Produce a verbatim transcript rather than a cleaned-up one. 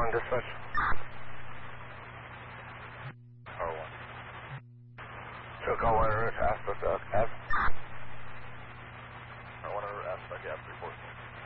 one dispatch. R one. So call one route aspect of F. R one aspect F, report.